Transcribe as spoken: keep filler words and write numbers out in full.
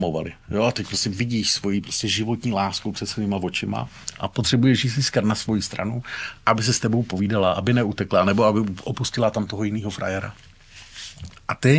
Jo, a teď prostě vidíš svoji prostě životní lásku před svýma očima a potřebuješ jí získat na svoji stranu, aby se s tebou povídala, aby neutekla, nebo aby opustila tam toho jiného frajera. A ty